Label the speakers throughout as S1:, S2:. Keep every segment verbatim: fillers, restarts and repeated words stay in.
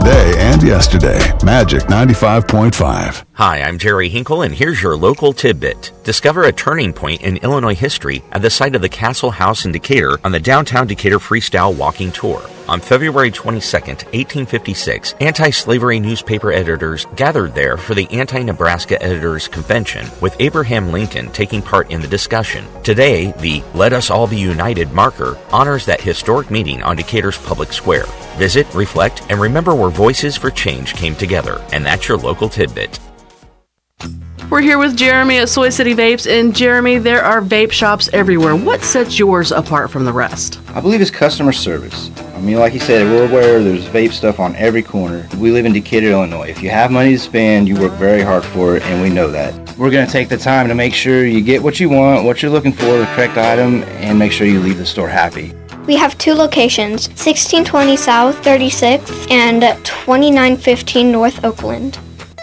S1: today and yesterday. Magic ninety-five point five.
S2: Hi, I'm Jerry Hinkle, and here's your local tidbit. Discover a turning point in Illinois history at the site of the Castle House in Decatur on the Downtown Decatur Freestyle Walking Tour. On February twenty-second, eighteen fifty-six, anti-slavery newspaper editors gathered there for the Anti-Nebraska Editors Convention, with Abraham Lincoln taking part in the discussion. Today, the Let Us All Be United marker honors that historic meeting on Decatur's public square. Visit, reflect, and remember where Voices for Change came together. And that's your local tidbit.
S3: We're here with Jeremy at Soy City Vapes, and Jeremy, there are vape shops everywhere. What sets yours apart from the rest?
S4: I believe it's customer service. I mean, like you said, we're aware there's vape stuff on every corner. We live in Decatur, Illinois. If you have money to spend, you work very hard for it, and we know that. We're going to take the time to make sure you get what you want, what you're looking for, the correct item, and make sure you leave the store happy.
S5: We have two locations, sixteen twenty South thirty-sixth and twenty-nine fifteen North Oakland.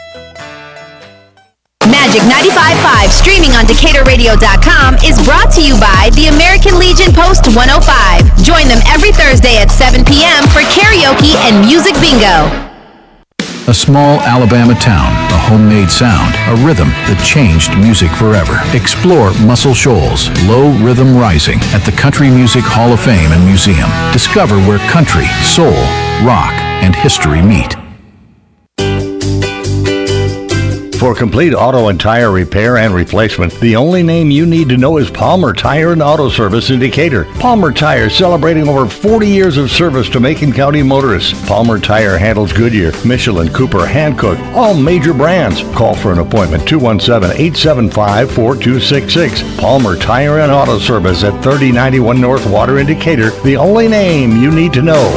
S6: Magic ninety-five point five, streaming on Decatur Radio dot com, is brought to you by the American Legion Post one oh five. Join them every Thursday at seven p.m. for karaoke and music bingo.
S7: A small Alabama town, a homemade sound, a rhythm that changed music forever. Explore Muscle Shoals, Low Rhythm Rising at the Country Music Hall of Fame and Museum. Discover where country, soul, rock, and history meet.
S8: For complete auto and tire repair and replacement, the only name you need to know is Palmer Tire and Auto Service in Decatur. Palmer Tire is celebrating over forty years of service to Macon County motorists. Palmer Tire handles Goodyear, Michelin, Cooper, Hankook, all major brands. Call for an appointment, two one seven, eight seven five, four two six six. Palmer Tire and Auto Service at thirty ninety-one North Water in Decatur, the only name you need to know.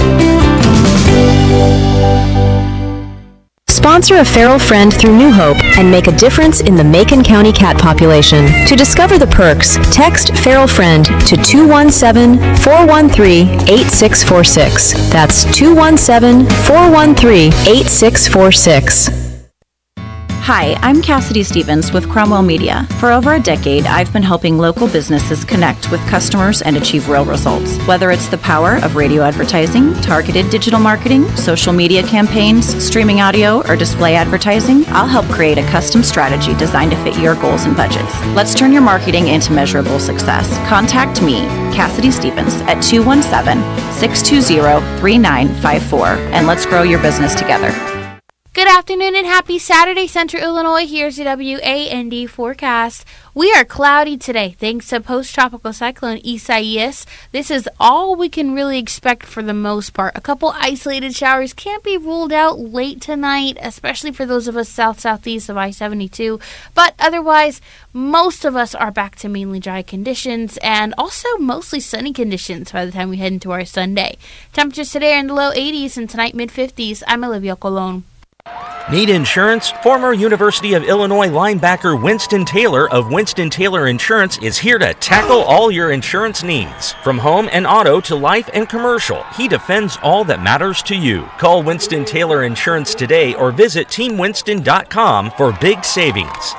S9: Sponsor a feral friend through New Hope and make a difference in the Macon County cat population. To discover the perks, text feral friend to two one seven, four one three, eight six four six. That's two one seven, four one three, eight six four six.
S10: Hi, I'm Cassidy Stevens with Cromwell Media. For over a decade, I've been helping local businesses connect with customers and achieve real results. Whether it's the power of radio advertising, targeted digital marketing, social media campaigns, streaming audio, or display advertising, I'll help create a custom strategy designed to fit your goals and budgets. Let's turn your marketing into measurable success. Contact me, Cassidy Stevens, at two one seven, six two zero, three nine five four, and let's grow your business together.
S11: Good afternoon and happy Saturday, Central Illinois. Here's the W A N D forecast. We are cloudy today thanks to post-tropical cyclone Isaias. This is all we can really expect for the most part. A couple isolated showers can't be ruled out late tonight, especially for those of us south-southeast of I seventy-two. But otherwise, most of us are back to mainly dry conditions and also mostly sunny conditions by the time we head into our Sunday. Temperatures today are in the low eighties and tonight mid-fifties. I'm Olivia Colon.
S2: Need insurance? Former University of Illinois linebacker Winston Taylor of Winston Taylor Insurance is here to tackle all your insurance needs. From home and auto to life and commercial, he defends all that matters to you. Call Winston Taylor Insurance today or visit team winston dot com for big savings.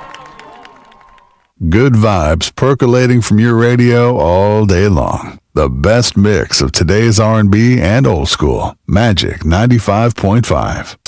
S1: Good vibes percolating from your radio all day long. The best mix of today's R and B and old school. Magic ninety-five point five.